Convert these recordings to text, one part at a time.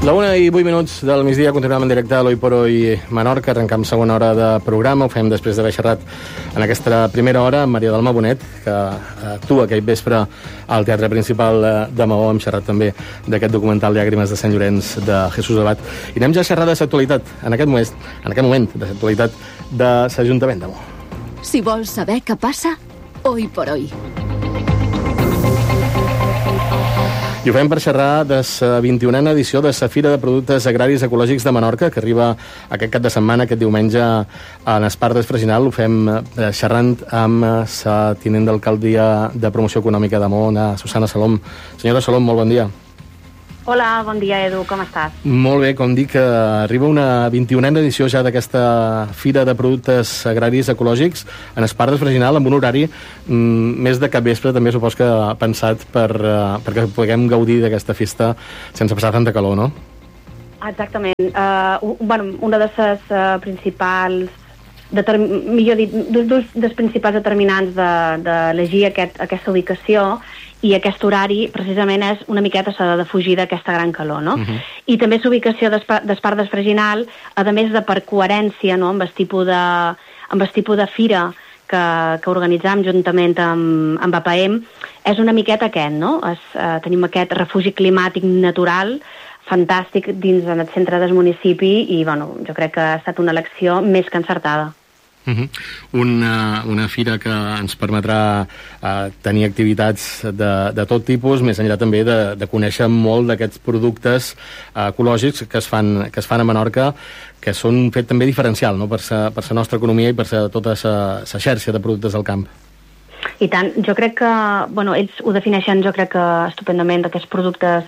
La 1:08 del migdia continuem en directe a l'Hoy por Hoy Menorca. Arrencam segona hora de programa. Ho fem després d'haver xerrat en aquesta primera hora amb Maria Dalma Bonet, que actua aquest vespre al Teatre Principal de Maó. Hem xerrat també d'aquest documental Llàgrimes de Sant Llorenç de Jesús Abad. I anem ja a xerrar de l'actualitat, en aquest moment, de l'actualitat de l'Ajuntament de Maó. Si vols saber què passa, Hoy por Hoy. I ho fem per xerrar de la 21a edició de la Fira de Productes Agraris Ecològics de Menorca, que arriba aquest cap de setmana, aquest diumenge, en Espart del Freginal. Ho fem xerrant amb la tinent d'alcaldia de Promoció Econòmica de Maó, Susana Salom. Senyora Salom, molt bon dia. Hola, bon dia, Edu, com estàs? Molt bé, com dic, arriba una 21a edició ja d'aquesta Fira de Productes Agraris Ecològics en Espart del Freginal, amb un horari més de capvespre, també supos que pensat perquè puguem gaudir d'aquesta festa sense passar tanta calor, no? Exactament. Una de les principals dels principals determinants d'elegir aquesta ubicació i aquest horari precisament és una miqueta s'ha de fugir d'aquesta gran calor, no? I també la ubicació d'Espart del Freginal, a més de per coherència, no?, amb el tipus de fira que organitzam juntament amb APM, és una miqueta aquest, no? Tenim aquest refugi climàtic natural fantàstic dins el centre del municipi i, jo crec que ha estat una elecció més que encertada. Una fira que ens permetrà tenir activitats de tot tipus, més enllà també de conèixer molt d'aquests productes ecològics que es fan a Menorca, que són un fet també diferencial, no?, per la nostra economia i per tota la xarxa de productes del camp. I tant, jo crec que, ells ho defineixen, jo crec que estupendament, d'aquests productes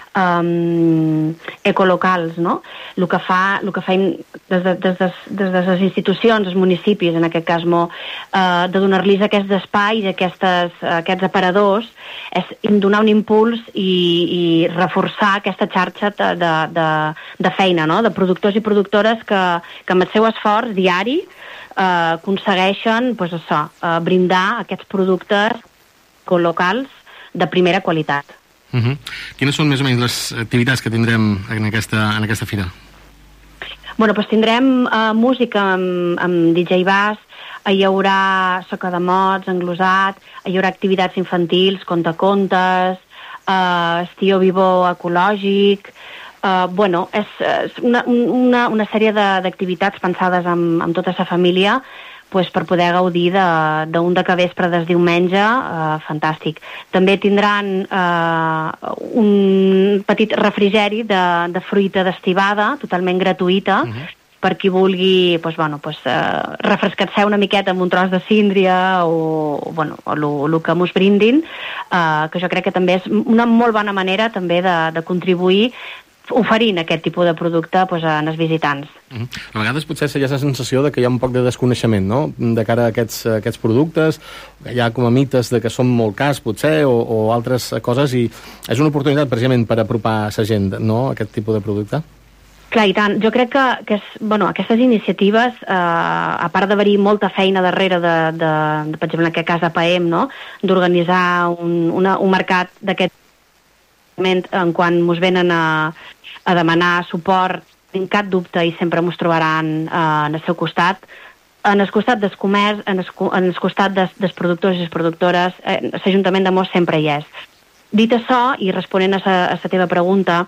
ecolocals, no? El que feim des de les institucions, els municipis, en aquest cas, de donar-los aquests espais, aquests aparadors, és donar un impuls i reforçar aquesta xarxa de feina, no?, de productors i productores que amb el seu esforç diari aconsegueixen brindar aquests productes ecolocals de primera qualitat. Quines són més o menys les activitats que tindrem en aquesta fira? Tindrem música amb DJ Bass, hi haurà soca de mots, englosat, hi haurà activitats infantils, contacontes, estiu vivo ecològic. És una sèrie d'activitats pensades amb tota la família per poder gaudir d'un de capvespre des diumenge fantàstic. També tindran un petit refrigeri de fruita d'estivada, totalment gratuïta, per qui vulgui refrescar-se una miqueta amb un tros de síndria o el que mos brindin, que jo crec que també és una molt bona manera també de contribuir oferint aquest tipus de producte als visitants. A vegades potser hi ha la sensació que hi ha un poc de desconeixement, no?, de cara a aquests productes, hi ha com a mites de que són molt cars potser o altres coses, i és una oportunitat precisament per apropar la gent, no?, a aquest tipus de producte. Clar, i tant. Jo crec que aquestes iniciatives, a part d'haver-hi molta feina darrere per exemple, en aquest cas APM, no?, d'organitzar un mercat d'aquest en quan ens venen a demanar suport, en cap dubte, i sempre ens trobaran en el seu costat, en el costat del comerç, en el costat dels productors i les productores. L'Ajuntament de Maó sempre hi és. Dit això, i responent a la teva pregunta,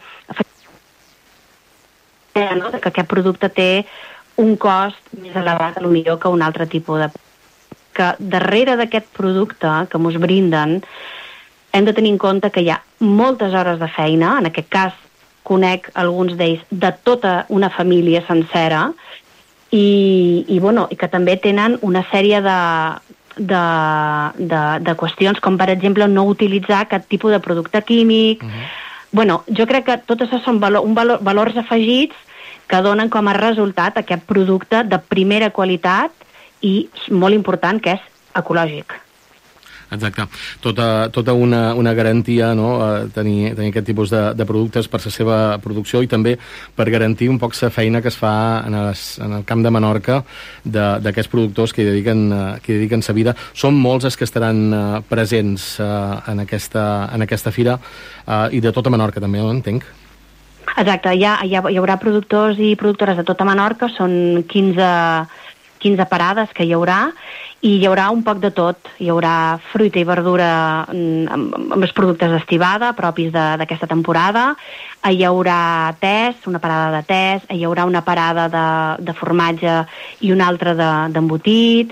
que aquest producte té un cost més elevat potser que un altre tipus de... que darrere d'aquest producte que ens brinden hem de tenir en compte que hi ha moltes hores de feina, en aquest cas conec alguns d'ells de tota una família sencera, i que també tenen una sèrie de qüestions, com per exemple no utilitzar cap tipus de producte químic. Jo crec que tot això són valors afegits que donen com a resultat aquest producte de primera qualitat i, molt important, que és ecològic. Exacte. Tota una garantia, no?, tenir aquest tipus de productes per la seva producció i també per garantir un poc la feina que es fa en el camp de Menorca d'aquests productors que hi dediquen sa vida. Són molts els que estaran presents en aquesta fira i de tota Menorca també, no entenc? Exacte, hi haurà productors i productores de tota Menorca, són 15 parades que hi haurà, i hi haurà un poc de tot. Hi haurà fruita i verdura amb els productes d'estivada propis d'aquesta temporada, hi haurà tés, una parada de tés, hi haurà una parada de formatge i una altra d'embotit.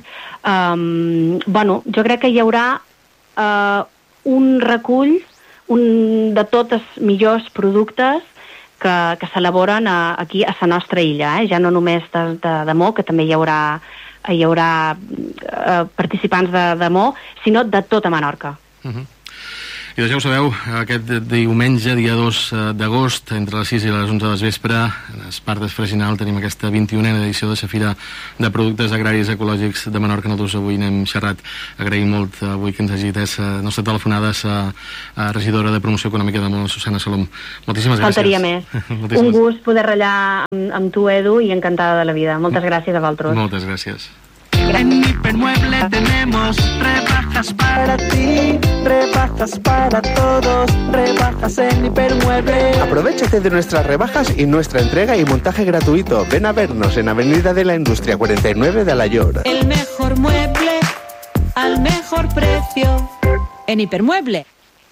Jo crec que hi haurà un recull de tots els millors productes que s'elaboren aquí a la nostra illa, ja no només de Mo, que també hi haurà participants de Mo, sinó de tota Menorca. I doncs ja ho sabeu, aquest diumenge, dia 2 d'agost, entre les 6 i les 11 del vespre, a Espart d'Esfreginal tenim aquesta 21a edició de la Fira de Productes Agraris Ecològics de Menorca. Nosaltres avui n'hem xerrat. Agraïm molt avui que ens hagi atès la nostra telefonada la regidora de Promoció Econòmica de Mo, Susana Salom. Moltíssimes gràcies. Faltaria més. Un gust poder ratllar amb tu, Edu, i encantada de la vida. Moltes gràcies a vosaltres. Moltes gràcies. En Hipermueble tenemos rebajas para ti, rebajas para todos, rebajas en Hipermueble. Aprovéchate de nuestras rebajas y nuestra entrega y montaje gratuito. Ven a vernos en Avenida de la Industria 49 de Alayor. El mejor mueble al mejor precio en Hipermueble.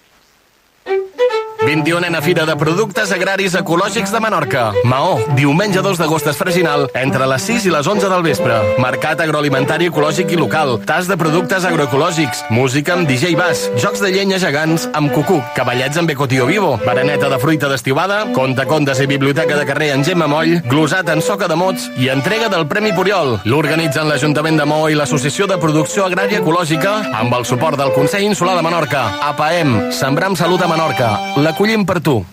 21a Fira de Productes Agraris Ecològics de Menorca. Maó, diumenge 2 d'agost a Esfreginal, entre les 6 i les 11 del vespre. Mercat agroalimentari ecològic i local, tas de productes agroecològics, música amb DJ Bass, jocs de llenya gegants amb cucuc, cavallets amb Ecotío Vivo, bereneta de fruita d'estivada, contes i biblioteca de carrer en Gemma Moll, glosat en soca de mots i entrega del Premi Puriol. L'organitzen l'Ajuntament de Maó i l'Associació de Producció Agrària Ecològica amb el suport del Consell Insular de Menorca. APAEM, Sembrar amb Salut a Menorca. L'acollim per tu.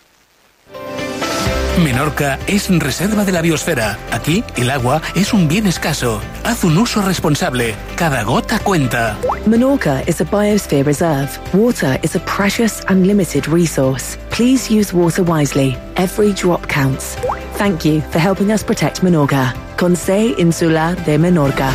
Menorca es reserva de la biosfera. Aquí el agua es un bien escaso. Haz un uso responsable. Cada gota cuenta. Menorca is a biosphere reserve. Water is a precious and limited resource. Please use water wisely. Every drop counts. Thank you for helping us protect Menorca. Consell Insular de Menorca.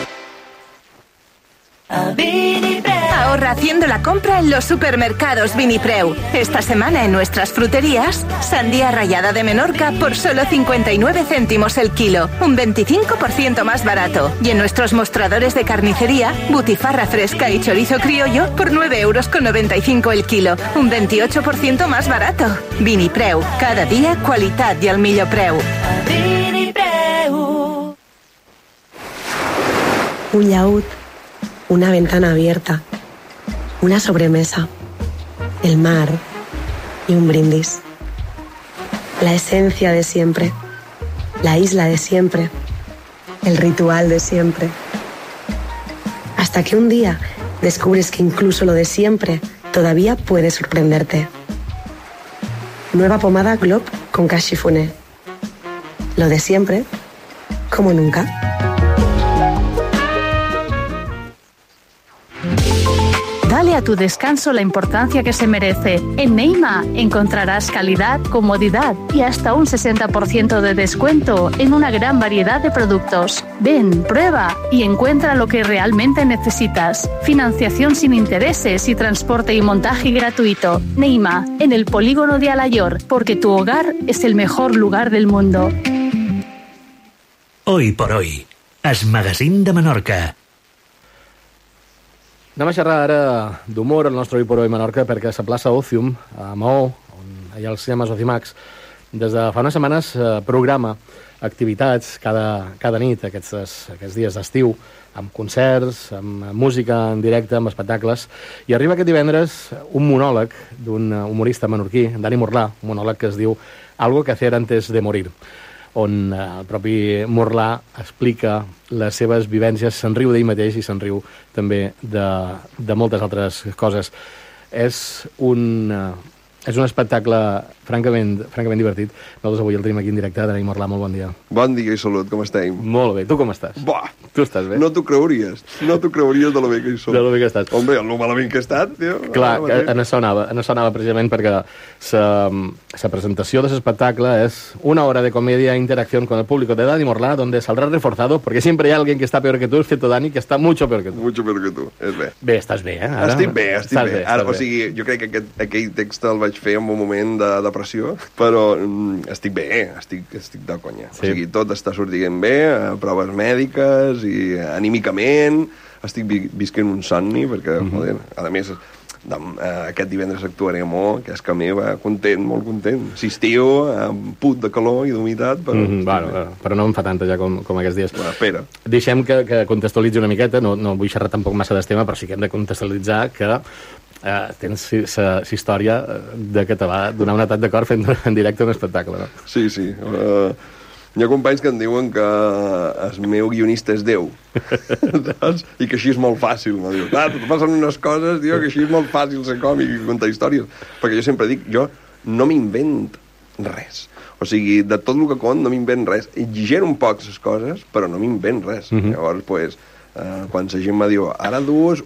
Ahorra haciendo la compra en los supermercados Vinipreu. Esta semana en nuestras fruterías, sandía rallada de Menorca por solo 59 céntimos el kilo, un 25% más barato. Y en nuestros mostradores de carnicería, butifarra fresca y chorizo criollo por 9,95 € el kilo, un 28% más barato. Vinipreu, cada día qualitat i el millor preu. Vinipreu. Un llaút, una ventana abierta, una sobremesa, el mar y un brindis. La esencia de siempre, la isla de siempre, el ritual de siempre. Hasta que un día descubres que incluso lo de siempre todavía puede sorprenderte. Nueva pomada Glob con Cachifuné. Lo de siempre, como nunca. Dale a tu descanso la importancia que se merece. En Neima encontrarás calidad, comodidad y hasta un 60% de descuento en una gran variedad de productos. Ven, prueba y encuentra lo que realmente necesitas. Financiación sin intereses y transporte y montaje gratuito. Neima, en el polígono de Alayor, porque tu hogar es el mejor lugar del mundo. Hoy por hoy, es Magazín de Menorca. Anem a xerrar ara d'humor al nostre Hoy por Hoy Menorca perquè a la plaça Ocium, a Maó, on hi ha els cinemes Ocimax, des de fa unes setmanes programa activitats cada nit, aquests dies d'estiu, amb concerts, amb música en directe, amb espectacles, i arriba aquest divendres un monòleg d'un humorista menorquí, Dani Morlà, un monòleg que es diu Algo que hacer antes de morir, on el propi Morlà explica les seves vivències, se'n riu d'ell mateix i se'n riu també de moltes altres coses. És un espectacle francament divertit. Nosaltres avui el tenim aquí en directe. Dani Morlà, molt bon dia. Bon dia i salut, com estem? Molt bé, tu com estàs? Buah! Tu estàs bé? No t'ho creuries de lo bé que hi som. De lo bé que estàs. Hombre, lo malament que he estat, tio. Clar, en això anava precisament perquè la presentació de l'espectacle és una hora de comedia e interacción con el público de Dani Morlà, donde saldrás reforzado, porque siempre hay alguien que está peor que tú, excepto Dani, que está mucho peor que tú. Mucho peor que tu, és bé. Bé, estàs bé, eh? Estic bé. Ara, o sigui, jo crec que aquell text el vaig vaig fer en un moment de depressió, però estic bé, estic de conya. Sí. O sigui, tot està sortint bé, proves mèdiques i anímicament, estic visquent un somni, perquè, joder, a més, aquest divendres actuaré a Mo, que és que meva, content, molt content. Si estiu, put de calor i d'humitat, però no em fa tanta ja com aquests dies. Bueno, espera. Deixem que contextualitzi una miqueta, no vull xerrar tampoc massa d'estema, però sí que hem de contextualitzar que tens la història de que te va donar un atac de cor fent en directe un espectacle, no? Sí. Hi ha companys que em diuen que el meu guionista és Déu. Saps? I que així és molt fàcil. No? Diu, clar, te passen unes coses, que així és molt fàcil ser còmic i contar històries. Perquè jo sempre dic, jo no m'invent res. O sigui, de tot el que cont no m'invent res. Exigero un poc les coses, però no m'invent res. Llavors, pues, quan la gent me diu, ara dues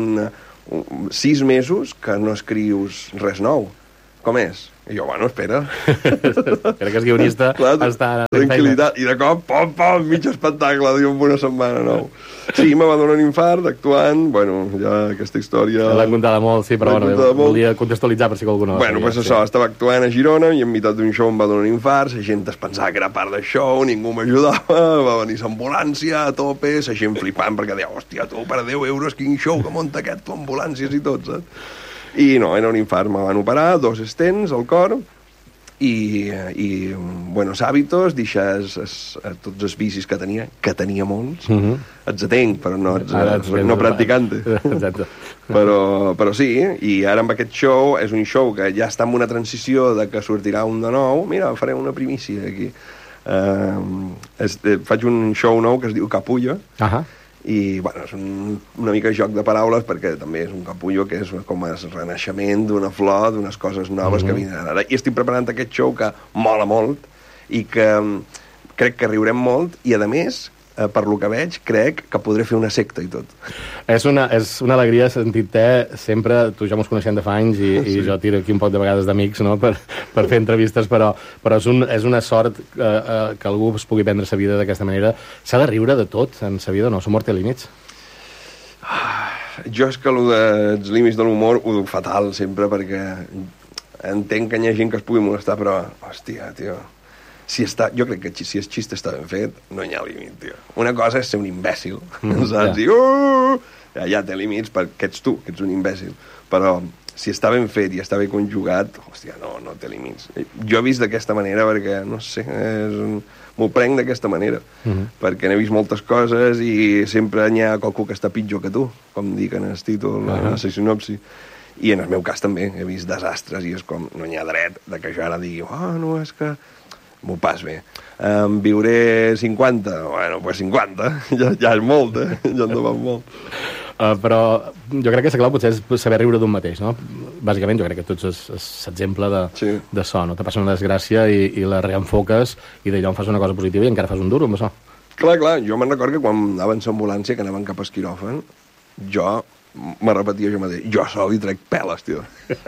6 mesos que no escrius res nou. Com és? I jo, bueno, espera. Crec que el guionista està... Tranquil·litat. I de cop, pom, mig espectacle, diu, en una setmana nou. Sí, me va donar un infart actuant, bueno, ja aquesta història... L'ha contada molt, sí, però bueno, volia contextualitzar per si algú no... Bueno, pues això, estava actuant a Girona i en meitat d'un show em va donar un infart, la gent es pensava que era part del show, ningú m'ajudava, va venir l'ambulància a tope, la gent flipant perquè deia, hòstia, tu, per 10 euros, quin show que munta aquest, tu, ambulàncies i tot, saps? I no, era un infart, me van operar, 2 stents al cor i buenos hábitos, deixar tots els vicis que tenia molts, els atenc, però no practicante. Exacte. Però sí, i ara amb aquest show, és un show que ja està en una transició de que sortirà un de nou, mira, faré una primícia aquí. Faig un show nou que es diu Capullo, i bueno, és una mica joc de paraules perquè també és un capullo que és com el renaixement d'una flor, d'unes coses noves que vindran ara, i estic preparant aquest show que mola molt i que crec que riurem molt i a més, per lo que veig, crec que podré fer una secta i tot. És una alegria sentir-te sempre, tu ja mos coneixem de fa anys i jo tiro aquí un poc de vegades d'amics, no?, per fer entrevistes, però és una sort que algú es pugui prendre la vida d'aquesta manera. S'ha de riure de tot en la vida, no? L'humor té límits? Jo és que els límits de l'humor ho duc fatal sempre perquè entenc que hi ha gent que es pugui molestar, però, hòstia, tio... jo crec que si el xiste està ben fet, no hi ha límit, tio. Una cosa és ser un imbècil, saps? I ja té límits perquè ets tu, que ets un imbècil. Però si està ben fet i està ben conjugat, hòstia, no té límits. Jo he vist d'aquesta manera perquè, no sé, m'ho prenc d'aquesta manera. Perquè n'he vist moltes coses i sempre n'hi ha qualcú que està pitjor que tu, com dic en el títol, en la sinopsi. I en el meu cas també he vist desastres i és com, no n'hi ha dret de que jo ara digui, no, és que... m'ho pas bé. Viuré 50? Bueno, pues 50. Ja és molt, ja endavant molt. Però jo crec que la clau potser és saber riure d'un mateix, no? Bàsicament jo crec que tu ets l'exemple de so, no? Te passa una desgràcia i la reenfoques i d'allò en fas una cosa positiva i encara fas un duro amb això. Clar, jo me'n recordo que quan anava en l'ambulància, que anaven cap al quiròfan, jo me repetia jo mateix, jo sol li trec peles, tio.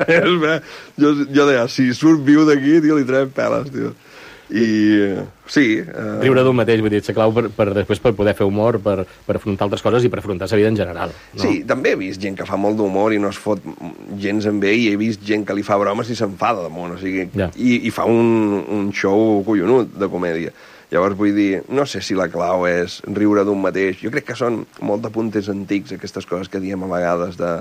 Jo deia, si surt viu d'aquí, tio, li trec peles, tio. I sí... Riure d'un mateix, vull dir, la clau després per poder fer humor, per afrontar altres coses i per afrontar la vida en general, no? Sí, també he vist gent que fa molt d'humor i no es fot gens amb ell, i he vist gent que li fa bromes i s'enfada damunt, o sigui, i fa un show collonut de comèdia. Llavors, vull dir, no sé si la clau és riure d'un mateix. Jo crec que són molt de puntes antics, aquestes coses que diem a vegades de...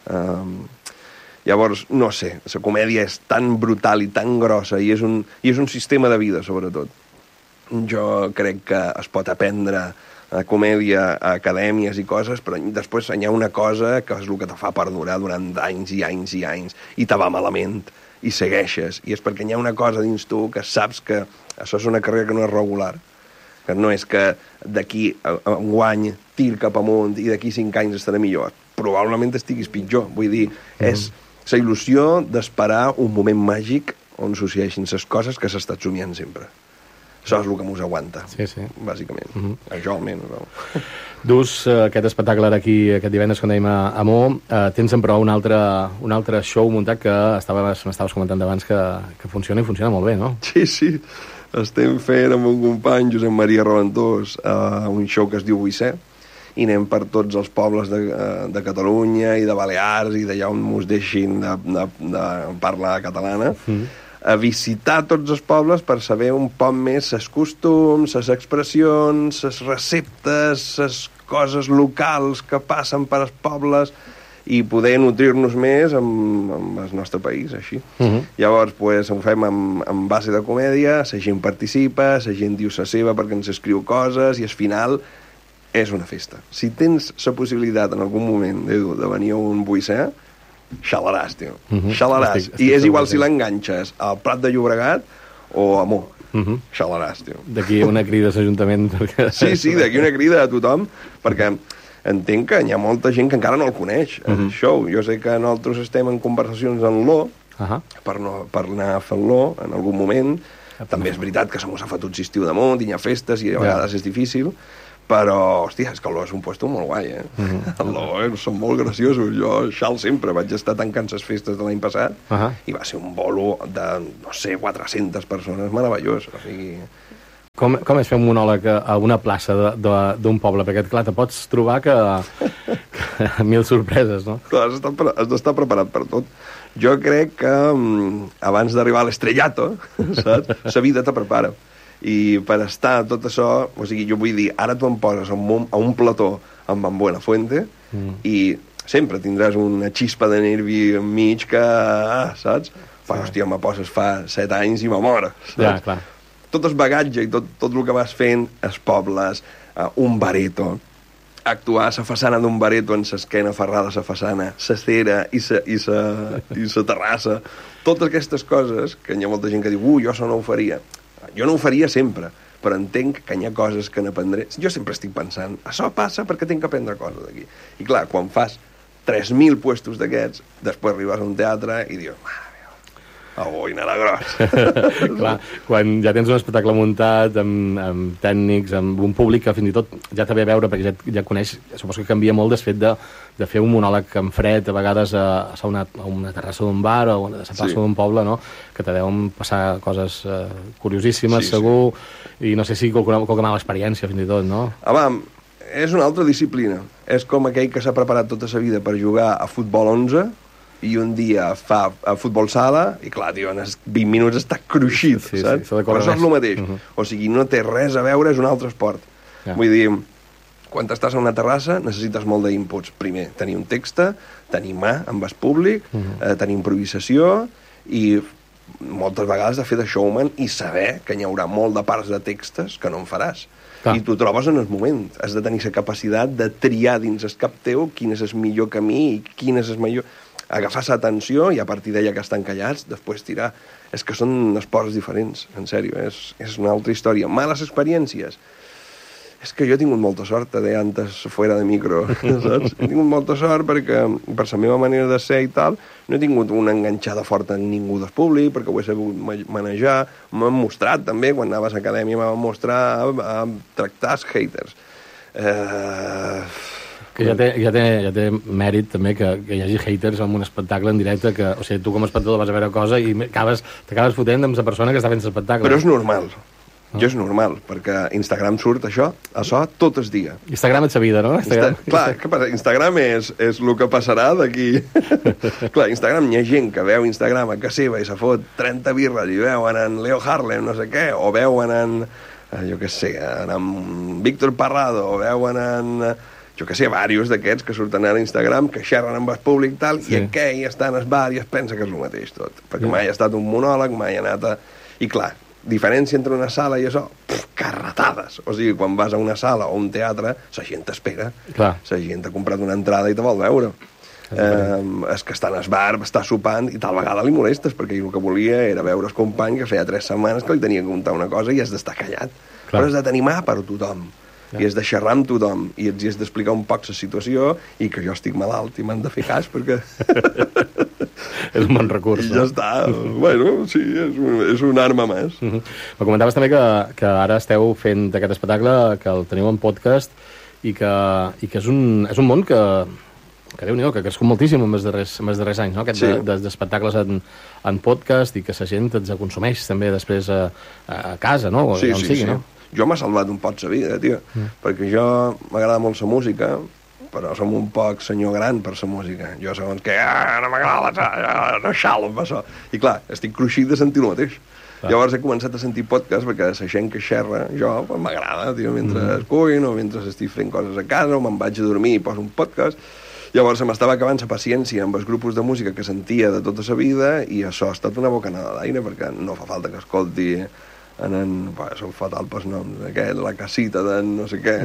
Llavors, no sé, la comèdia és tan brutal i tan grossa i és un sistema de vida, sobretot. Jo crec que es pot aprendre comèdia a acadèmies i coses, però després hi ha una cosa que és el que te fa perdurar durant anys i anys i anys i te va malament i segueixes. I és perquè hi ha una cosa dins tu que saps que això és una carrera que no és regular, que no és que d'aquí a un guany tir cap amunt i d'aquí 5 anys estarà millor. Probablement estiguis pitjor. Vull dir, és la il·lusió d'esperar un moment màgic on succeeixin les coses que s'ha estat somiant sempre. Això és el que mos aguanta, bàsicament. Jo almenys. No? Dus aquest espectacle aquí aquest divendres, com dèiem, a Mo. Tens, però, un altre show muntat que m'estaves comentant abans que funciona i funciona molt bé, no? Sí. Estem fent amb un company, Josep Maria Raventós, un show que es diu Vull ser, i anem per tots els pobles de Catalunya i de Balears i d'allà on mos deixin de parlar catalana, a visitar tots els pobles per saber un poc més els costums, les expressions, les receptes, les coses locals que passen per als pobles i poder nutrir-nos més amb el nostre país, així. Llavors, pues, ho fem amb base de comèdia, la gent participa, la gent diu la seva perquè ens escriu coses i al final és una festa. Si tens la possibilitat en algun moment, Edu, de venir a un Buissà, xalaràs, tio. Xalaràs. I és igual si l'enganxes al Prat de Llobregat o a Mo. Xalaràs, tio. D'aquí una crida a l'Ajuntament. Sí, d'aquí una crida a tothom, perquè entenc que hi ha molta gent que encara no el coneix, el show. Jo sé que nosaltres estem en conversacions en l'O, per anar a fer l'O en algun moment. També és veritat que se mos ha fotut l'estiu damunt, hi ha festes i a vegades és difícil, però, hòstia, és que l'O és un puesto molt guai, l'O són molt graciosos. Jo, xal sempre, vaig estar tancant les festes de l'any passat i va ser un bolo de, no sé, 400 persones meravellós. O sigui... Com és fer un monòleg a una plaça d'un poble? Perquè, clar, te pots trobar que 1000 sorpreses, no? Clar, has d'estar preparat per tot. Jo crec que abans d'arribar a l'estrellato, saps? La vida te prepara. I per estar tot això, o sigui, jo vull dir, ara tu em poses a un plató amb en Buenafuente i sempre tindràs una xispa de nervi enmig que, saps? Però, hòstia, me poses fa 7 anys i me mora, saps? Ja, clar. Tot el bagatge i tot el que vas fent, els pobles, un bareto, actuar a la façana d'un bareto en l'esquena ferrada a la façana, la cera i la terrassa, totes aquestes coses que hi ha molta gent que diu jo això no ho faria. Jo no ho faria sempre, però entenc que hi ha coses que n'aprendré. Jo sempre estic pensant, això passa perquè tinc que aprendre coses d'aquí. I clar, quan fas 3.000 puestos d'aquests, després arribes a un teatre i dius, boina la gros. Clar, quan ja tens un espectacle muntat amb tècnics, amb un públic que fins i tot ja te ve a veure perquè ja coneix, suposo que canvia molt desfet de fer un monòleg en fred, a vegades a una terrassa d'un bar o a la plaça d'un poble, no? Que te deuen passar coses curiosíssimes, segur, i no sé si qualque mala experiència fins i tot, no? És una altra disciplina. És com aquell que s'ha preparat tota la vida per jugar a futbol 11 i un dia fa a futbol sala i clar, tio, en 20 minuts està cruixit, saps? Però això és el mateix. O sigui, no té res a veure, és un altre esport. Vull dir, quan estàs a una terrassa necessites molt d'inputs. Primer, tenir un text, tenir mà amb el públic, tenir improvisació i moltes vegades de fer de showman i saber que hi haurà molt de parts de textos que no en faràs. I t'ho trobes en el moment. Has de tenir la capacitat de triar dins el cap teu quin és el millor camí i quin és el millor... Agafar l'atenció i a partir d'ella que estan callats, després tirar. És que són esports diferents, en sèrio, és una altra història. Males experiències. És que jo he tingut molta sort, antes fora de micro, saps? He tingut molta sort perquè, per la meva manera de ser i tal, no he tingut una enganxada forta en ningú del públic, perquè ho he sabut manejar. M'han mostrat, també, quan anaves a acadèmia, m'han mostrar a tractar els haters. Que ja té mèrit també que hi hagi haters en un espectacle en directe, que, o sigui, tu com a espectador vas a veure cosa i t'acabes fotent amb la persona que està fent l'espectacle. Però és normal. Jo és normal, perquè Instagram surt això tot el dia. Instagram és la vida, no? Clar, què passa? Instagram és el que passarà d'aquí. Clar, Instagram, hi ha gent que veu Instagram a casa seva i se fot 30 birres i veuen en Leo Harlem, no sé què, o veuen en, jo què sé, en Víctor Parrado, o veuen en... jo que sé, diversos d'aquests que surten a Instagram, que xerren amb el públic i tal, i aquell està en el bar i es pensa que és el mateix tot. Perquè mai ha estat un monòleg, mai ha anat a... I clar, diferència entre una sala i això, carretades. O sigui, quan vas a una sala o un teatre, la gent t'espera. La gent ha comprat una entrada i te vol veure. És que està en el bar, està sopant, i tal vegada li molestes, perquè el que volia era veure el company que feia 3 setmanes que li tenia que contar una cosa i has d'estar callat. Però has de tenir mà per tothom. I has de xerrar amb tothom, i els has d'explicar un poc la situació, i que jo estic malalt i m'han de fer cas, perquè... És un bon recurs, no? I ja està. Bueno, sí, és una arma més. Me comentaves també que ara esteu fent aquest espectacle, que el teniu en podcast, i que és un món que Déu-n'hi-do, que ha crescut moltíssim en els darrers anys, no? Aquest d'espectacles en podcast, i que la gent els consumeix també després a casa, no? Sí. Jo m'ha salvat un poc la vida, tio, perquè jo m'agrada molt la música, però som un poc senyor gran per la música. Jo segons que no m'agrada, no xalo amb això. I clar, estic cruixit de sentir el mateix. Llavors he començat a sentir podcast perquè la gent que xerra, jo m'agrada, tio, mentre cuino, mentre estic fent coses a casa, o me'n vaig a dormir i poso un podcast. Llavors se m'estava acabant la paciència amb els grupos de música que sentia de tota la vida i això ha estat una bocanada d'aire perquè no fa falta que escolti són fatal pels noms, la casita de no sé què,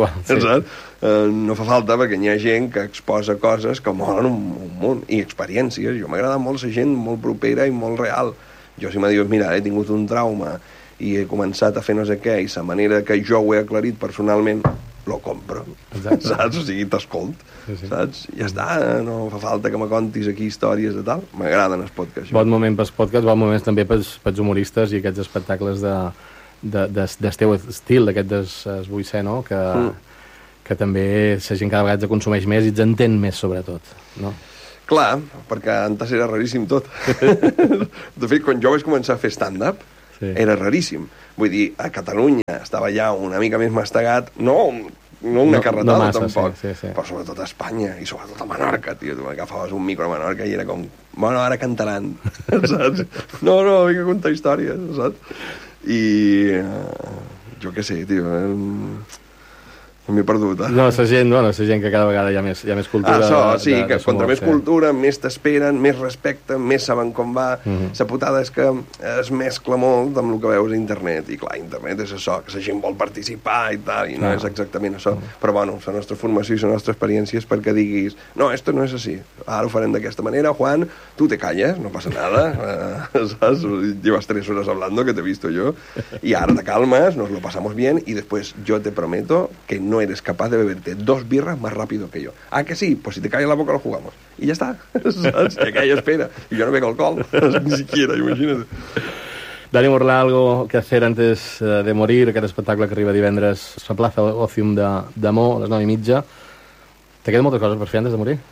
no fa falta perquè hi ha gent que exposa coses que molen un munt, i experiències. Jo m'agrada molt la gent molt propera i molt real. Jo si me dius, mira, he tingut un trauma i he començat a fer no sé què, i la manera que jo ho he aclarit personalment, lo compro, saps? O sigui, t'escolt, saps? Ja està, no fa falta que me contis aquí històries de tal. M'agraden els podcasts. Bon moment pels podcasts, bon moment també pels humoristes i aquests espectacles del teu estil, d'aquest d'esbuixer, no? Que també la gent cada vegada consumeix més i entén més, sobretot, no? Clar, perquè antes era raríssim tot. De fet, quan jo vaig començar a fer stand-up, era raríssim. Vull dir, a Catalunya estava ja una mica més mastegat, no una carretada tampoc, però sobretot a Espanya i sobretot a Menorca, tio. Tu agafaves un micro a Menorca i era com, bueno, ara cantaran, saps? No, vinc a contar històries, saps? I jo què sé, tio, m'he perdut, No, la gent que cada vegada hi ha més cultura. Això, sí, que contra més cultura, més t'esperen, més respecten, més saben com va. La putada és que es mescla molt amb el que veus a internet. I clar, internet és això, que la gent vol participar i tal, i no és exactament això. Però bueno, la nostra formació i la nostra experiència és perquè diguis, no, esto no és així. Ara ho farem d'aquesta manera, Juan, tú te calles, no pasa nada. ¿Sabes? Llevas 3 horas hablando, que te he visto yo. Y ahora te calmas, nos lo pasamos bien, y después yo te prometo que no eres capaz de beberte 2 birras más rápido que yo. ¿Ah, que sí? Pues si te cae la boca lo jugamos. Y ya está. ¿Sabes? Y aquello espera. Y yo no bebo alcohol. Ni siquiera, imagínate. Dani Morlà, algo que hacer antes de morir, aquest espectacle que arriba divendres a la plaça Òcium de Mo, a les 9:30. Te queden moltes coses per fer antes de morir?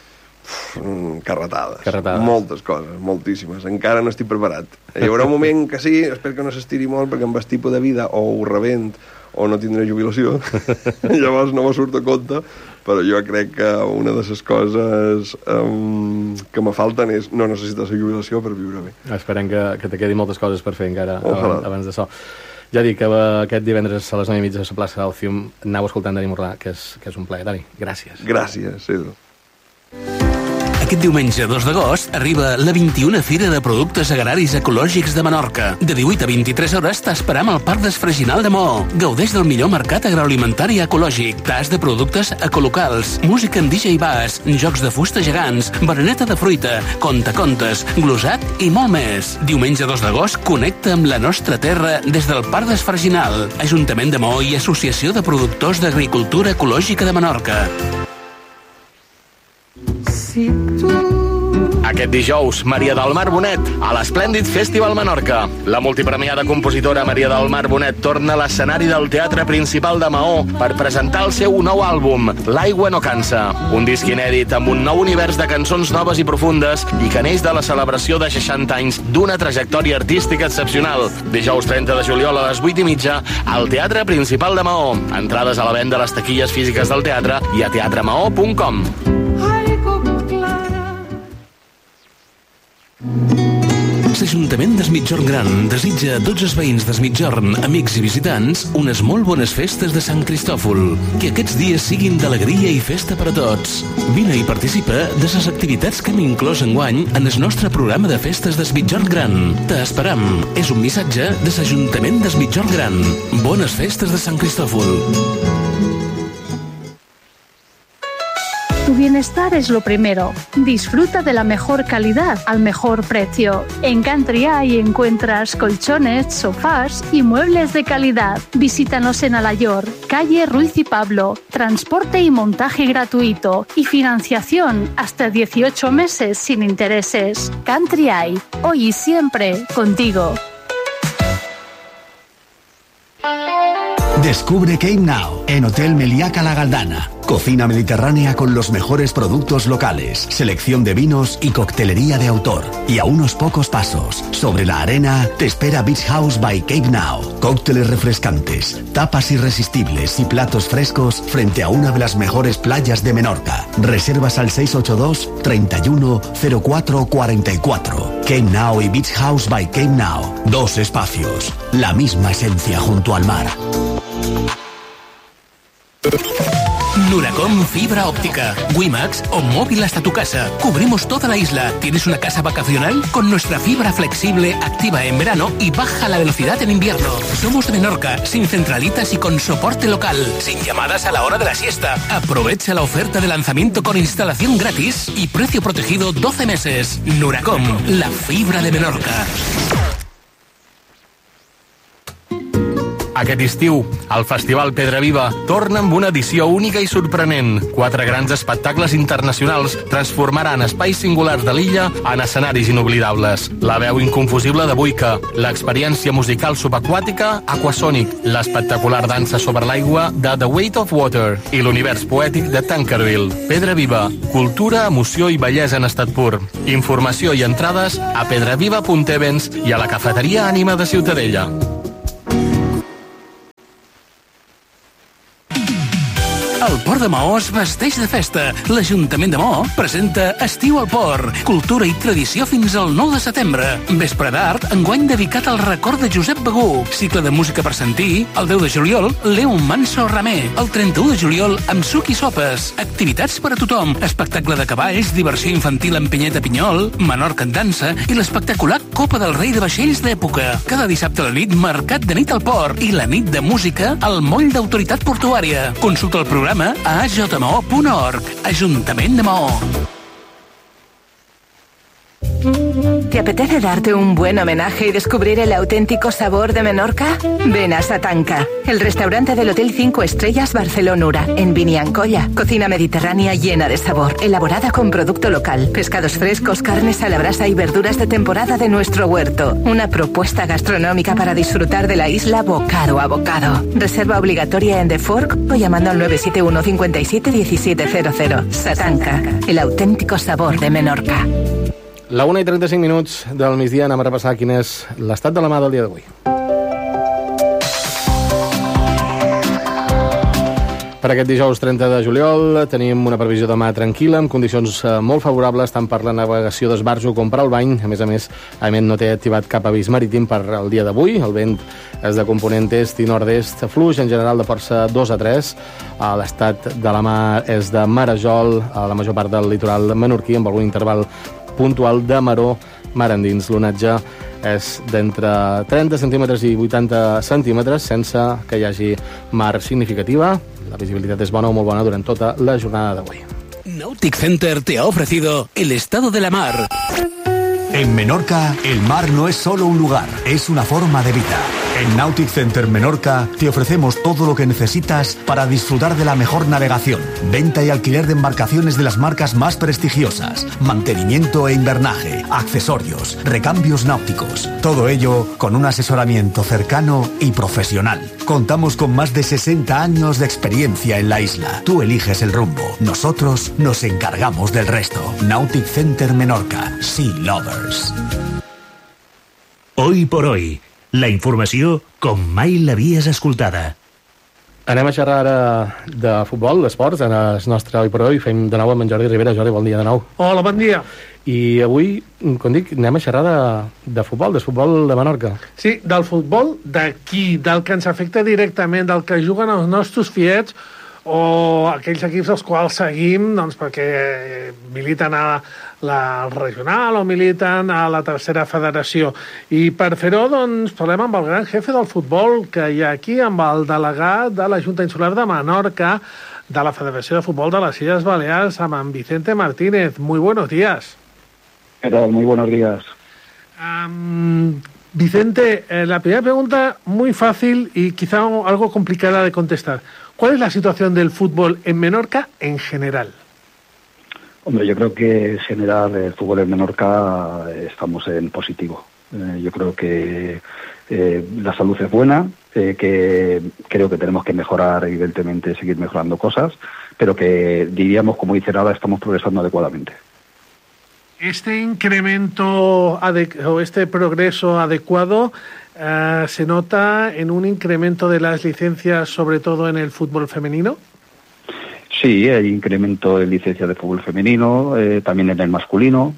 Carretades. Moltes coses, moltíssimes. Encara no estic preparat. Hi haurà un moment que sí, espero que no s'estiri molt, perquè amb el tipus de vida o ho rebent o no tindré jubilació. Llavors no me surt a compte, però jo crec que una de les coses que me falten és no necessitar la jubilació per viure bé. Esperem que te quedi moltes coses per fer encara abans d'això. Ja dic que aquest divendres a les 9:30 a la plaça Òcium aneu escoltant Dani Morlà, que és un plaer. Dani, gràcies. Gràcies, Edu. Aquest diumenge 2 d'agost arriba la 21a Fira de Productes Agraris Ecològics de Menorca. De 18 a 23 hores t'esperam al Parc d'Esfreginal de Mo. Gaudeix del millor mercat agroalimentari ecològic, tas de productes ecolocals, música en DJ bass, jocs de fusta gegants, bereneta de fruita, contacontes, glosat i molt més. Diumenge 2 d'agost connecta amb la nostra terra des del Parc d'Esfreginal, Ajuntament de Mo i Associació de Productors d'Agricultura Ecològica de Menorca. Aquest dijous, Maria del Mar Bonet, a l'Esplèndid Festival Menorca. La multipremiada compositora Maria del Mar Bonet torna a l'escenari del Teatre Principal de Maó per presentar el seu nou àlbum, L'aigua no cansa. Un disc inèdit amb un nou univers de cançons noves i profundes i que neix de la celebració de 60 anys d'una trajectòria artística excepcional. Dijous 30 de juliol a les 8:30 al Teatre Principal de Maó. Entrades a la venda a les taquilles físiques del teatre i a teatremaó.com. L'Ajuntament d'Es Migjorn Gran desitja a tots els veïns d'Es Migjorn, amics i visitants, unes molt bones festes de Sant Cristòfol. Que aquests dies siguin d'alegria i festa per a tots. Vine i participa de les activitats que hem inclòs enguany en el nostre programa de festes d'Es Migjorn Gran. T'esperam. És un missatge de l'Ajuntament d'Es Migjorn Gran. Bones festes de Sant Cristòfol. Tu bienestar es lo primero. Disfruta de la mejor calidad al mejor precio. En Country Eye encuentras colchones, sofás y muebles de calidad. Visítanos en Alayor, calle Ruiz y Pablo. Transporte y montaje gratuito y financiación hasta 18 meses sin intereses. Country Eye, hoy y siempre contigo. Descubre Cape Now en Hotel Meliaca La Galdana. Cocina mediterránea con los mejores productos locales, selección de vinos y coctelería de autor. Y a unos pocos pasos, sobre la arena, te espera Beach House by Cape Now. Cócteles refrescantes, tapas irresistibles y platos frescos frente a una de las mejores playas de Menorca. Reservas al 682 31 04 44. Cape Now y Beach House by Cape Now. 2 espacios, la misma esencia junto al mar. Nuracom Fibra Óptica, Wimax o móvil hasta tu casa. Cubrimos toda la isla. ¿Tienes una casa vacacional? Con nuestra fibra flexible, activa en verano y baja la velocidad en invierno. Somos de Menorca, sin centralitas y con soporte local, sin llamadas a la hora de la siesta. Aprovecha la oferta de lanzamiento con instalación gratis y precio protegido 12 meses. Nuracom, la fibra de Menorca. Aquest estiu, el Festival Pedra Viva torna amb una edició única i sorprenent. 4 grans espectacles internacionals transformaran espais singulars de l'illa en escenaris inoblidables. La veu inconfusible de Buica, l'experiència musical subaquàtica Aquasonic, l'espectacular dansa sobre l'aigua de The Weight of Water i l'univers poètic de Tankerville. Pedra Viva, cultura, emoció i bellesa en estat pur. Informació i entrades a pedraviva.events i a la cafeteria Ànima de Ciutadella. El Port de Maó es vesteix de festa. L'Ajuntament de Maó presenta Estiu al Port, cultura i tradició fins al 9 de setembre. Vespre d'art, enguany dedicat al record de Josep Begú. Cicle de música per sentir, el 10 de juliol, Leo Manso Ramé. El 31 de juliol, amb suc i sopes. Activitats per a tothom. Espectacle de cavalls, diversió infantil amb Pinyeta Pinyol, Menorca en dansa i l'espectacular Copa del Rei de vaixells d'època. Cada dissabte a la nit, mercat de nit al port i la nit de música al moll d'autoritat portuària. Consulta el programa a ajmo.org. Ajuntament de Maó. ¿Te apetece darte un buen homenaje y descubrir el auténtico sabor de Menorca? Ven a Satanca, el restaurante del Hotel 5 Estrellas Barcelonura, en Biniancolla. Cocina mediterránea llena de sabor, elaborada con producto local. Pescados frescos, carnes a la brasa y verduras de temporada de nuestro huerto. Una propuesta gastronómica para disfrutar de la isla bocado a bocado. Reserva obligatoria en The Fork o llamando al 971 57 1700. Satanca, el auténtico sabor de Menorca. La 1:35 del migdia anem a repassar quin és l'estat de la mà del dia d'avui. Per aquest dijous 30 de juliol tenim una previsió de mà tranquil·la, amb condicions molt favorables tant per la navegació d'esbarjo com per al bany. A més, no té activat cap avís marítim per al dia d'avui. El vent és de component est i nord-est, fluix en general de força 2 a 3. L'estat de la mar és de marejol a la major part del litoral menorquí, amb algun interval puntual de maró mar endins. L'onatge és d'entre 30 centímetres i 80 centímetres, sense que hi hagi mar significativa. La visibilitat és bona o molt bona durant tota la jornada d'avui. Nautic Center te ha ofrecido el estado de la mar. En Menorca, el mar no es solo un lugar, es una forma de vida. En Nautic Center Menorca te ofrecemos todo lo que necesitas para disfrutar de la mejor navegación, venta y alquiler de embarcaciones de las marcas más prestigiosas, mantenimiento e invernaje, accesorios, recambios náuticos. Todo ello con un asesoramiento cercano y profesional. Contamos con más de 60 años de experiencia en la isla. Tú eliges el rumbo, nosotros nos encargamos del resto. Nautic Center Menorca, Sea Lovers. Hoy por hoy, la informació com mai l'havies escoltada. Anem a xerrar ara de futbol, d'esports, en el nostre Hoy por Hoy. Fem de nou amb en Jordi Rivera. Jordi, bon dia de nou. Hola, bon dia. I avui, com dic, anem a xerrar de futbol, del futbol de Menorca. Sí, del futbol d'aquí, del que ens afecta directament, del que juguen els nostres fiets o aquells equips als quals seguim, doncs, perquè militen a la regional o militen a la tercera federació. I per fer-ho, doncs, parlem amb el gran jefe del futbol que hi ha aquí, amb el delegat de la Junta Insular de Menorca, de la Federació de Futbol de les Illes Balears, amb en Vicente Martínez. Muy buenos días. ¿Qué tal? Muy buenos días. Vicente, la primera pregunta muy fácil y quizá algo complicada de contestar. ¿Cuál es la situación del fútbol en Menorca en general? Hombre, yo creo que en general el fútbol en Menorca estamos en positivo. Yo creo que la salud es buena, que creo que tenemos que mejorar, evidentemente, seguir mejorando cosas, pero que diríamos, como dice Nada, estamos progresando adecuadamente. Este incremento o este progreso adecuado se nota en un incremento de las licencias, sobre todo en el fútbol femenino. Sí, hay incremento de licencias de fútbol femenino, también en el masculino.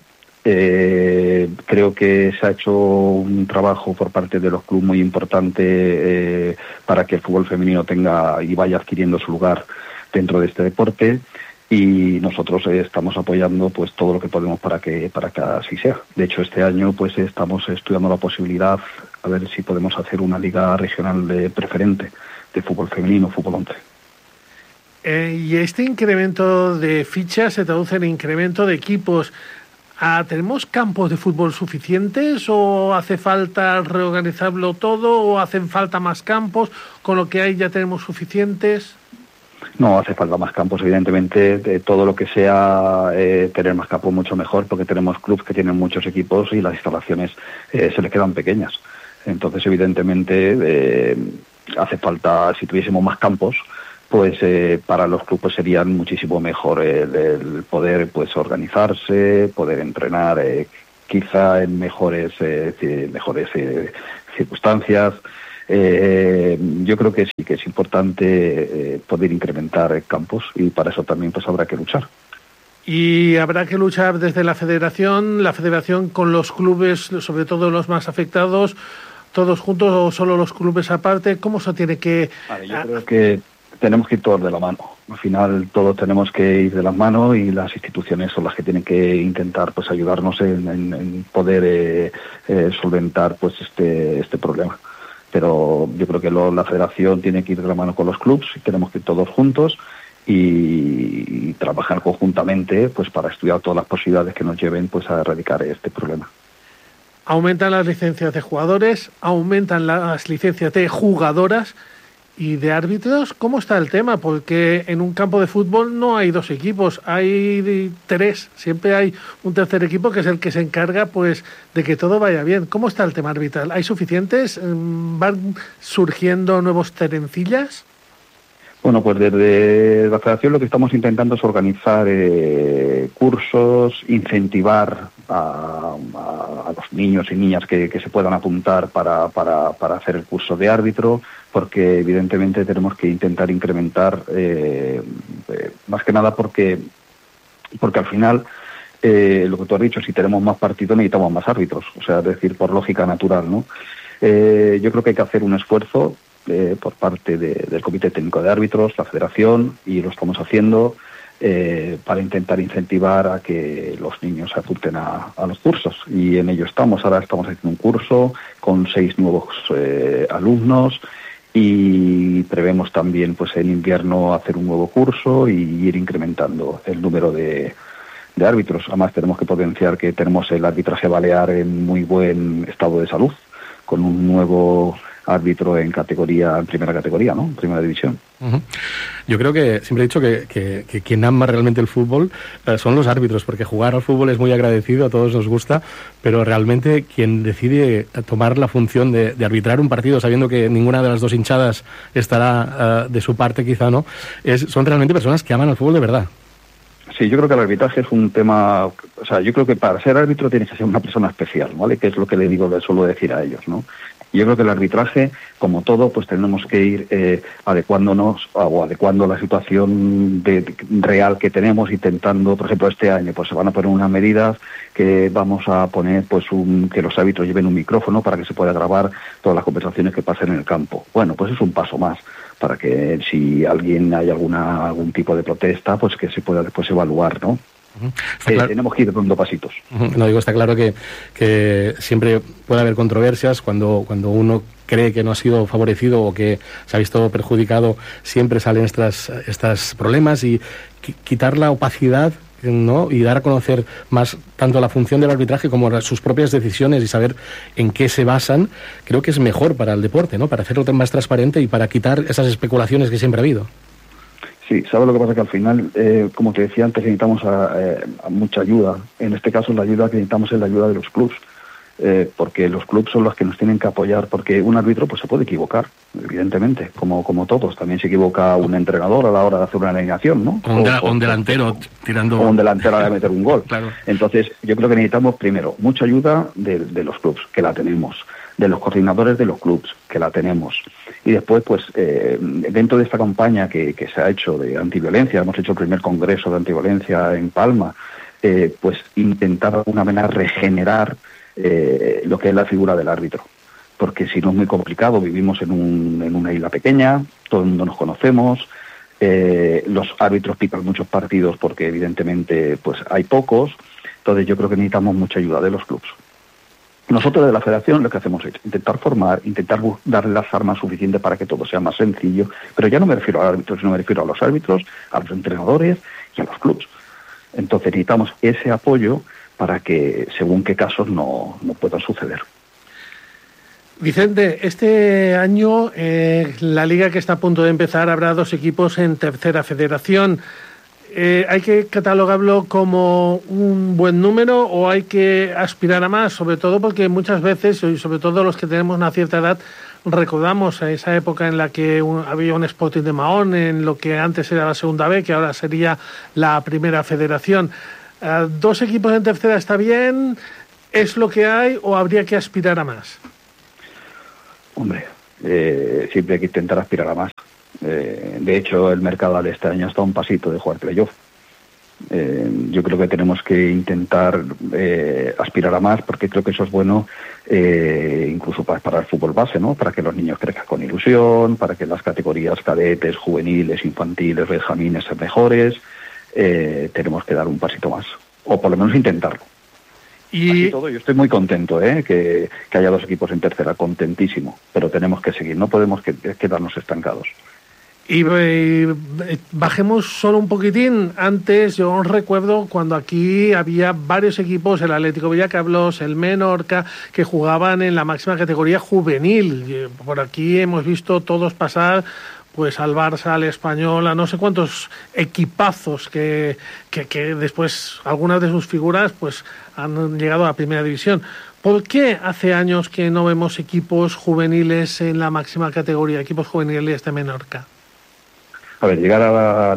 Creo que se ha hecho un trabajo por parte de los clubes muy importante para que el fútbol femenino tenga y vaya adquiriendo su lugar dentro de este deporte, y nosotros estamos apoyando pues todo lo que podemos para que así sea. De hecho, este año pues estamos estudiando la posibilidad a ver si podemos hacer una liga regional preferente de fútbol femenino, fútbol 11. Y este incremento de fichas se traduce en incremento de equipos. ¿Tenemos campos de fútbol suficientes o hace falta reorganizarlo todo o hacen falta más campos? ¿Con lo que hay ya tenemos suficientes? No, hace falta más campos, evidentemente. De todo lo que sea tener más campos mucho mejor, porque tenemos clubes que tienen muchos equipos y las instalaciones se les quedan pequeñas. Entonces, evidentemente, hace falta, si tuviésemos más campos, pues para los clubes serían muchísimo mejor el poder pues organizarse, poder entrenar quizá en mejores circunstancias. Yo creo que sí, que es importante poder incrementar campos, y para eso también pues habrá que luchar. Y habrá que luchar desde la federación con los clubes, sobre todo los más afectados, todos juntos o solo los clubes aparte. ¿Cómo se tiene que...? Vale, yo creo que tenemos que ir todos de la mano. Al final todos tenemos que ir de la mano, y las instituciones son las que tienen que intentar pues ayudarnos en poder solventar pues este problema. Pero yo creo que la federación tiene que ir de la mano con los clubes, y tenemos que ir todos juntos y trabajar conjuntamente pues para estudiar todas las posibilidades que nos lleven pues a erradicar este problema. Aumentan las licencias de jugadores, aumentan las licencias de jugadoras y de árbitros. ¿Cómo está el tema? Porque en un campo de fútbol no hay dos equipos, hay tres. Siempre hay un tercer equipo que es el que se encarga pues de que todo vaya bien. ¿Cómo está el tema arbitral? ¿Hay suficientes? ¿Van surgiendo nuevos terencillas? Bueno, pues desde la Federación lo que estamos intentando es organizar cursos, incentivar a los niños y niñas que se puedan apuntar para hacer el curso de árbitro, porque evidentemente tenemos que intentar incrementar, más que nada porque al final, lo que tú has dicho, si tenemos más partidos necesitamos más árbitros, o sea, es decir, por lógica natural, ¿no? Yo creo que hay que hacer un esfuerzo por parte del Comité Técnico de Árbitros, la Federación, y lo estamos haciendo para intentar incentivar a que los niños se apunten a los cursos, y en ello estamos. Ahora estamos haciendo un curso con 6 nuevos alumnos, y prevemos también pues en invierno hacer un nuevo curso y ir incrementando el número de árbitros. Además tenemos que potenciar que tenemos el arbitraje balear en muy buen estado de salud, con un nuevo árbitro en primera categoría, ¿no? Primera división. Uh-huh. Yo creo que siempre he dicho que quien ama realmente el fútbol son los árbitros, porque jugar al fútbol es muy agradecido, a todos nos gusta, pero realmente quien decide tomar la función de arbitrar un partido sabiendo que ninguna de las dos hinchadas estará de su parte, quizá no, son realmente personas que aman al fútbol de verdad. Sí, yo creo que el arbitraje es un tema, o sea, yo creo que para ser árbitro tienes que ser una persona especial, ¿vale? Que es lo que le suelo decir a ellos, ¿no? Yo creo que el arbitraje, como todo, pues tenemos que ir adecuándonos o adecuando la situación real que tenemos, intentando, por ejemplo, este año pues se van a poner unas medidas que vamos a poner pues que los árbitros lleven un micrófono para que se pueda grabar todas las conversaciones que pasen en el campo. Bueno, pues es un paso más para que si alguien hay algún tipo de protesta, pues que se pueda después evaluar, ¿no? Claro. Tenemos que ir dando pasitos. No, digo, está claro que siempre puede haber controversias cuando uno cree que no ha sido favorecido o que se ha visto perjudicado. Siempre salen estos problemas, y quitar la opacidad, ¿no? Y dar a conocer más tanto la función del arbitraje como sus propias decisiones y saber en qué se basan, creo que es mejor para el deporte, ¿no? Para hacerlo más transparente y para quitar esas especulaciones que siempre ha habido. Sí, ¿sabes lo que pasa? Que al final, como te decía antes, necesitamos a mucha ayuda. En este caso, la ayuda que necesitamos es la ayuda de los clubs. porque los clubes son los que nos tienen que apoyar, porque un árbitro pues se puede equivocar, evidentemente, como todos. También se equivoca un entrenador a la hora de hacer una alineación, ¿no? O un delantero tirando... O un delantero a la hora de meter un gol. Claro. Entonces, yo creo que necesitamos, primero, mucha ayuda de los clubes, que la tenemos, de los coordinadores de los clubes, que la tenemos. Y después, pues, dentro de esta campaña que se ha hecho de antiviolencia, hemos hecho el primer congreso de antiviolencia en Palma, pues intentar de alguna manera regenerar lo que es la figura del árbitro, porque si no es muy complicado. Vivimos en una isla pequeña, todo el mundo nos conocemos, los árbitros pican muchos partidos porque evidentemente pues hay pocos. Entonces yo creo que necesitamos mucha ayuda de los clubes. Nosotros de la federación lo que hacemos es intentar formar, intentar darle las armas suficientes para que todo sea más sencillo, pero ya no me refiero al árbitro, sino me refiero a los árbitros, a los entrenadores y a los clubes. Entonces necesitamos ese apoyo para que según qué casos no puedan suceder. Vicente, este año la liga que está a punto de empezar habrá 2 equipos en tercera federación. ¿Hay que catalogarlo como un buen número o hay que aspirar a más? Sobre todo porque muchas veces, y sobre todo los que tenemos una cierta edad, recordamos a esa época en la que había un Sporting de Mahón, en lo que antes era la segunda B, que ahora sería la primera federación. 2 equipos en tercera está bien, ¿es lo que hay o habría que aspirar a más? Hombre, siempre hay que intentar aspirar a más. De hecho, el Mercadal este año está a un pasito de jugar playoff. Yo creo que tenemos que intentar aspirar a más, porque creo que eso es bueno incluso para el fútbol base, ¿no? Para que los niños crezcan con ilusión, para que las categorías cadetes, juveniles, infantiles, benjamines sean mejores. Tenemos que dar un pasito más, o por lo menos intentarlo. Así todo, yo estoy muy contento que haya 2 equipos en tercera, contentísimo, pero tenemos que seguir, no podemos quedarnos estancados. Y bajemos solo un poquitín. Antes yo recuerdo cuando aquí había varios equipos, el Atlético Villacablos, el Menorca, que jugaban en la máxima categoría juvenil. Por aquí hemos visto todos pasar pues al Barça, al Español, a no sé cuántos equipazos que después algunas de sus figuras pues han llegado a la primera división. ¿Por qué hace años que no vemos equipos juveniles en la máxima categoría, equipos juveniles de Menorca? A ver, llegar a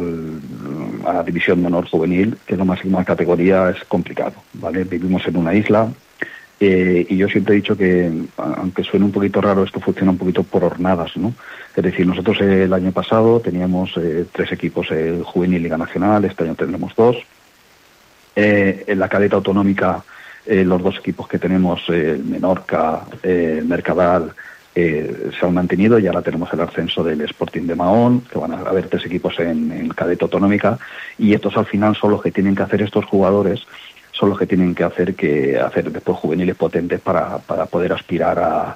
la división menor juvenil, que es la máxima categoría, es complicado, ¿vale? Vivimos en una isla y yo siempre he dicho que, aunque suene un poquito raro, esto funciona un poquito por hornadas, ¿no? Es decir, nosotros el año pasado teníamos 3 equipos juvenil Liga Nacional, este año tendremos 2. En la cadeta autonómica, los 2 equipos que tenemos, Menorca, Mercadal, se han mantenido, y ahora tenemos el ascenso del Sporting de Mahón, que van a haber 3 equipos en cadeta autonómica, y estos al final son los que tienen que hacer estos jugadores, son los que tienen que hacer después juveniles potentes para poder aspirar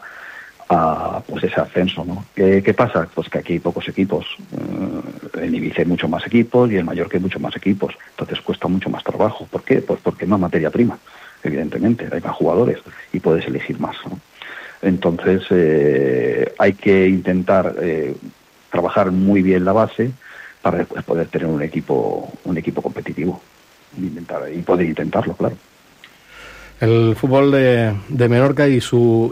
a pues ese ascenso, ¿no? ¿Qué pasa? Pues que aquí hay pocos equipos. En Ibiza hay muchos más equipos y en Mallorca hay muchos más equipos, entonces cuesta mucho más trabajo. ¿Por qué? Pues porque hay más materia prima, evidentemente, hay más jugadores y puedes elegir más, ¿no? Entonces hay que intentar trabajar muy bien la base para después poder tener un equipo competitivo y poder intentarlo, claro. El fútbol de Menorca y su